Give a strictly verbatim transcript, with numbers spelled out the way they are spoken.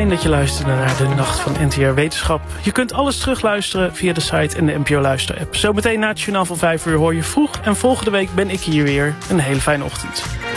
Fijn dat je luisterde naar de Nacht van N T R Wetenschap. Je kunt alles terugluisteren via de site en de N P O Luister-app. Zometeen na het journaal van vijf uur hoor je vroeg. En volgende week ben ik hier weer. Een hele fijne ochtend.